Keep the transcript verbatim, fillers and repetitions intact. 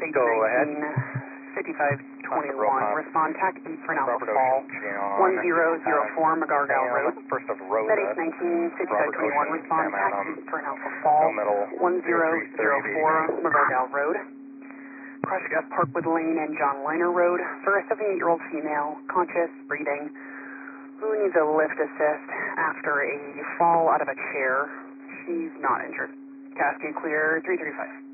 eight nineteen, fifty-five twenty-one. Respond, T A C eight for an Alpha Fall, one zero zero four McGargal Road. First of Med eight nineteen, fifty-five twenty-one. Respond, T A C eight for an Alpha Fall, one zero zero four McGargal Road. Project F Parkwood Lane and John Liner Road. For a seventy-eight-year-old female, conscious, breathing, who needs a lift assist after a fall out of a chair. She's not injured. Cascade clear, three three five.